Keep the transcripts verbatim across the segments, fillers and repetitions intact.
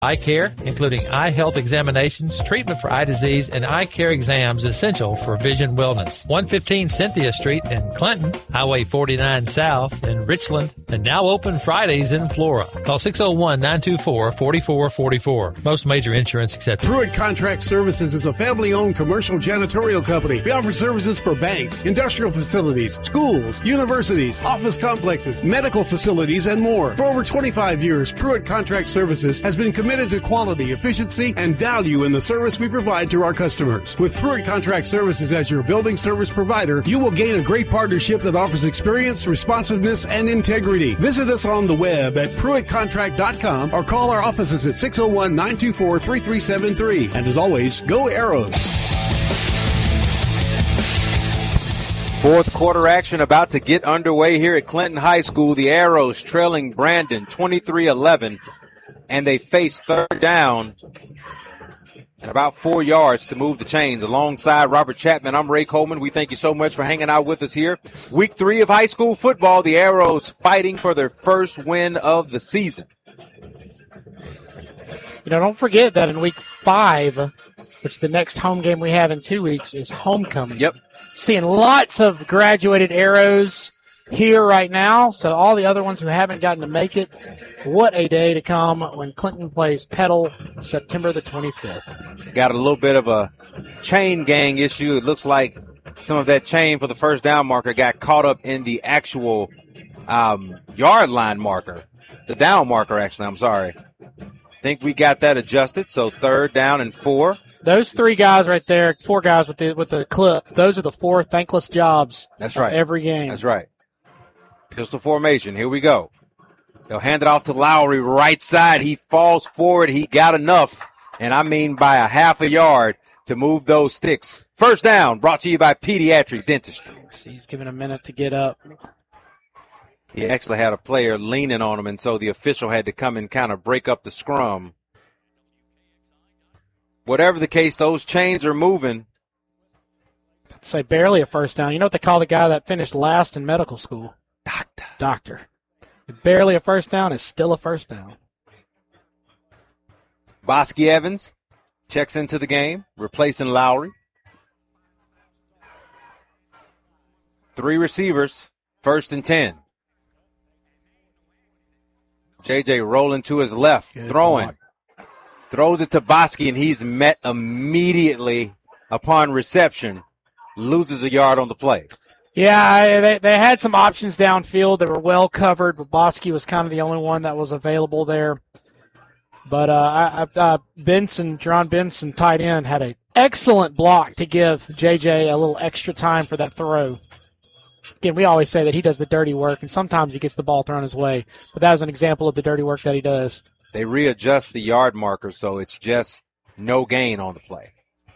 Eye care, including eye health examinations, treatment for eye disease, and eye care exams essential for vision wellness. one fifteen Cynthia Street in Clinton, Highway forty-nine South in Richland, and now open Fridays in Flora. Call six oh one, nine two four, four four four four. Most major insurance accepted. Pruitt Contract Services is a family-owned commercial janitorial company. We offer services for banks, industrial facilities, schools, universities, office complexes, medical facilities, and more. For over twenty-five years, Pruitt Contract Services has been committed to quality, efficiency, and value in the service we provide to our customers. With Pruitt Contract Services as your building service provider, you will gain a great partnership that offers experience, responsiveness, and integrity. Visit us on the web at pruitt contract dot com or call our offices at six oh one, nine two four, three three seven three. And as always, go Arrows! Fourth quarter action about to get underway here at Clinton High School. The Arrows trailing Brandon twenty-three eleven. And they face third down and about four yards to move the chains. Alongside Robert Chapman, I'm Ray Coleman. We thank you so much for hanging out with us here. Week three of high school football, the Arrows fighting for their first win of the season. You know, don't forget that in week five, which the next home game we have in two weeks is homecoming. Yep. Seeing lots of graduated Arrows here right now, so all the other ones who haven't gotten to make it, what a day to come when Clinton plays Petal September the twenty-fifth. Got a little bit of a chain gang issue. It looks like some of that chain for the first down marker got caught up in the actual um, yard line marker, the down marker, actually, I'm sorry. Think we got that adjusted, so third down and four. Those three guys right there, four guys with the with the clip, those are the four thankless jobs That's right. of every game. That's right. Pistol formation. Here we go. They'll hand it off to Lowry, right side. He falls forward. He got enough, and I mean by a half a yard, to move those sticks. First down, brought to you by Pediatric Dentistry. He's given a minute to get up. He actually had a player leaning on him, and so the official had to come and kind of break up the scrum. Whatever the case, those chains are moving. I'd say barely a first down. You know what they call the guy that finished last in medical school? Doctor. Doctor. Barely a first down is still a first down. Bosky Evans checks into the game, replacing Lowry. Three receivers, first and ten. J J rolling to his left, Good throwing. block. Throws it to Bosky, and he's met immediately upon reception. Loses a yard on the play. Yeah, they they had some options downfield that were well covered, but Bosky was kind of the only one that was available there. But uh, I, uh, Benson, Jerron Benson, tight end, had an excellent block to give J J a little extra time for that throw. Again, we always say that he does the dirty work, and sometimes he gets the ball thrown his way. But that was an example of the dirty work that he does. They readjust the yard marker, so it's just no gain on the play.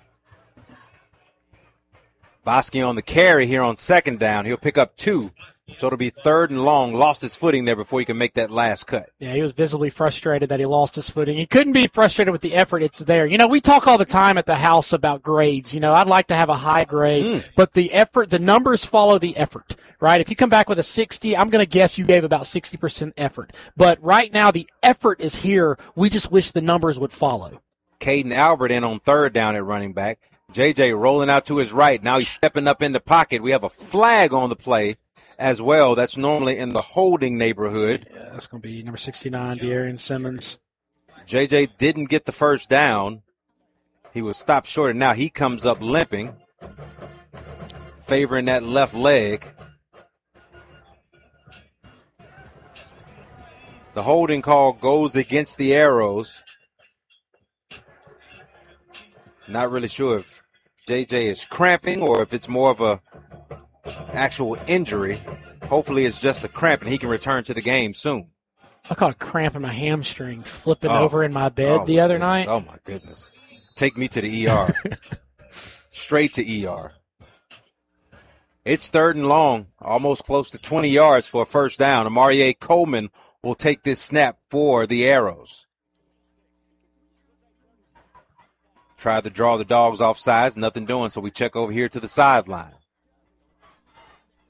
Bosky on the carry here on second down. He'll pick up two, so it'll be third and long. Lost his footing there before he can make that last cut. Yeah, he was visibly frustrated that he lost his footing. He couldn't be frustrated with the effort. It's there. You know, we talk all the time at the house about grades. You know, I'd like to have a high grade, mm. but the effort, the numbers follow the effort, right? If you come back with a sixty, I'm going to guess you gave about sixty percent effort. But right now, the effort is here. We just wish the numbers would follow. Caden Albert in on third down at running back. J J rolling out to his right. Now he's stepping up in the pocket. We have a flag on the play as well. That's normally in the holding neighborhood. Yeah, that's going to be number sixty-nine, De'Arian Simmons. J J didn't get the first down. He was stopped short, and now he comes up limping, favoring that left leg. The holding call goes against the Arrows. Not really sure if J J is cramping or if it's more of a actual injury. Hopefully it's just a cramp and he can return to the game soon. I caught a cramp in my hamstring flipping oh. over in my bed oh the my other goodness. night. Oh, my goodness. Take me to the E R. Straight to E R. It's third and long, almost close to twenty yards for a first down. Amari Coleman will take this snap for the Arrows. Tried to draw the dogs off sides, nothing doing, so we check over here to the sideline.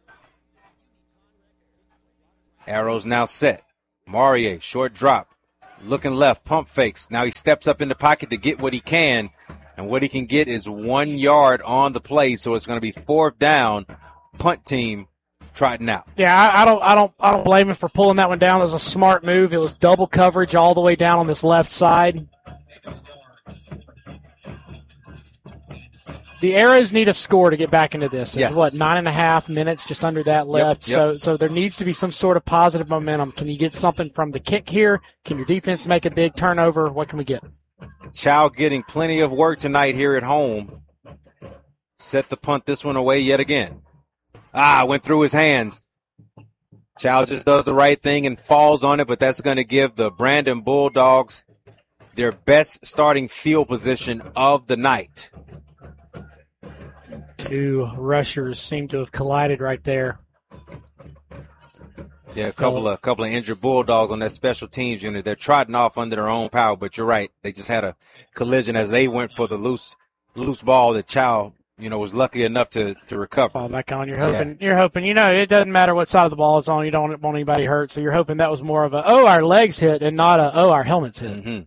Arrows now set. Maurier, short drop. Looking left, pump fakes. Now he steps up in the pocket to get what he can, and what he can get is one yard on the play, so it's going to be fourth down, punt team trotting out. Yeah, I, I don't I don't I don't blame him for pulling that one down. It was a smart move. It was double coverage all the way down on this left side. The Arrows need a score to get back into this. It's yes. what, nine and a half minutes, just under that left. Yep, yep. So so there needs to be some sort of positive momentum. Can you get something from the kick here? Can your defense make a big turnover? What can we get? Chow getting plenty of work tonight here at home. Set the punt this one away yet again. Ah, went through his hands. Chow just does the right thing and falls on it, but that's going to give the Brandon Bulldogs their best starting field position of the night. Two rushers seem to have collided right there. Yeah, a couple of couple of injured Bulldogs on that special teams unit. They're trotting off under their own power, but you're right. They just had a collision as they went for the loose loose ball that Chow, you know, was lucky enough to, to recover. Fall back on. You're hoping. Yeah. You're hoping. You know, it doesn't matter what side of the ball it's on. You don't want anybody hurt. So you're hoping that was more of a oh our legs hit and not a oh our helmets hit. Mm-hmm.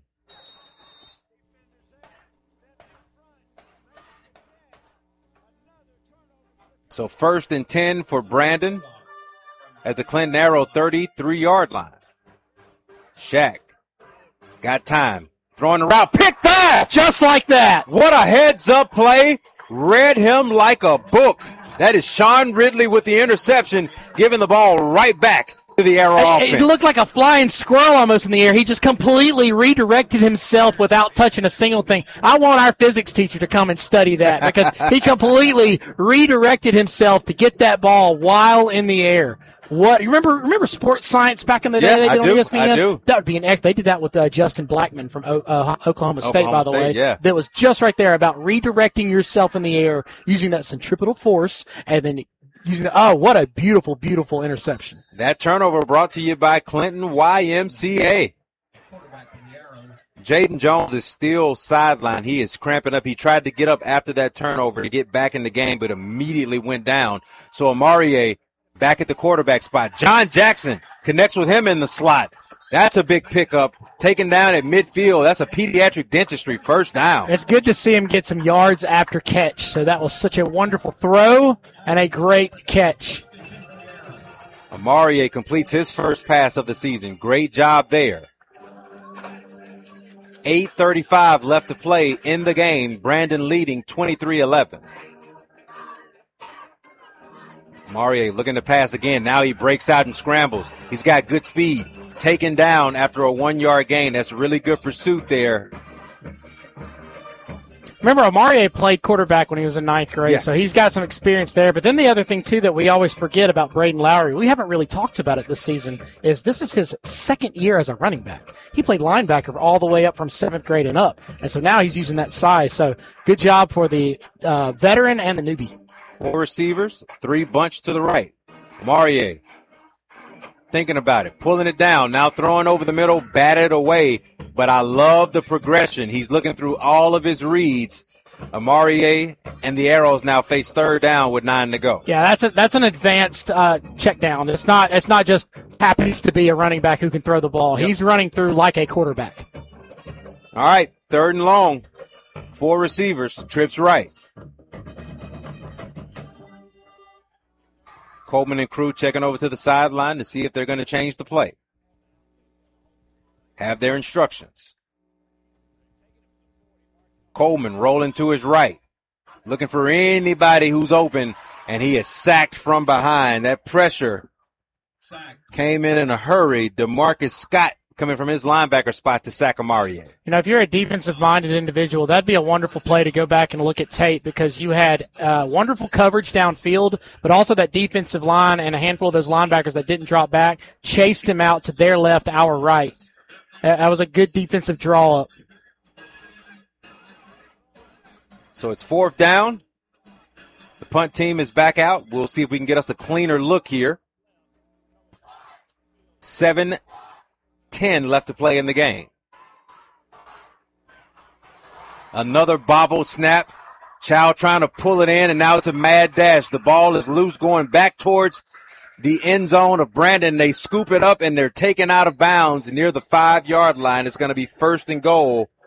So first and ten for Brandon at the Clinton Arrow thirty-three-yard line. Shaq got time. Throwing the route. Picked up! Just like that. What a heads-up play. Read him like a book. That is Sean Ridley with the interception, giving the ball right back to the Arrow it, offense. It looked like a flying squirrel almost in the air. He just completely redirected himself without touching a single thing. I want our physics teacher to come and study that because he completely redirected himself to get that ball while in the air. What you remember? Remember sports science back in the day? Yeah, they did I on do. E S P N? I do. That would be an X. They did that with uh, Justin Blackman from uh, Oklahoma State, Oklahoma by the State, way. yeah. That was just right there about redirecting yourself in the air using that centripetal force, and then using the, oh, what a beautiful, beautiful interception. That turnover brought to you by Clinton Y M C A. Jaden Jones is still sidelined. He is cramping up. He tried to get up after that turnover to get back in the game, but immediately went down. So Amarie back at the quarterback spot. John Jackson connects with him in the slot. That's a big pickup. Taken down at midfield. That's a pediatric dentistry first down. It's good to see him get some yards after catch. So that was such a wonderful throw and a great catch. Amarie completes his first pass of the season. Great job there. eight thirty-five left to play in the game. Brandon leading twenty-three eleven. Amarie looking to pass again. Now he breaks out and scrambles. He's got good speed. Taken down after a one-yard gain. That's really good pursuit there. Remember, Amarie played quarterback when he was in ninth grade, yes. So he's got some experience there. But then the other thing, too, that we always forget about Braden Lowry, we haven't really talked about it this season, is this is his second year as a running back. He played linebacker all the way up from seventh grade and up. And so now he's using that size. So good job for the uh, veteran and the newbie. Four receivers, three bunch to the right. Amarie thinking about it, pulling it down, now throwing over the middle, batted away. But I love the progression. He's looking through all of his reads. Amarie and the Arrows now face third down with nine to go. Yeah, that's a, that's an advanced uh, check down. It's not it's not just happens to be a running back who can throw the ball. Yep. He's running through like a quarterback. All right, third and long. Four receivers, trips right. Coleman and crew checking over to the sideline to see if they're going to change the play. Have their instructions. Coleman rolling to his right, looking for anybody who's open, and he is sacked from behind. That pressure came in in a hurry. DeMarcus Scott coming from his linebacker spot to sack Amarie. You know, if you're a defensive-minded individual, that'd be a wonderful play to go back and look at tape because you had uh, wonderful coverage downfield, but also that defensive line and a handful of those linebackers that didn't drop back chased him out to their left, our right. Uh, that was a good defensive draw-up. So it's fourth down. The punt team is back out. We'll see if we can get us a cleaner look here. seven ten left to play in the game. Another bobble snap. Chow trying to pull it in, and now it's a mad dash. The ball is loose going back towards the end zone of Brandon. They scoop it up, and they're taken out of bounds near the five-yard line. It's going to be first and goal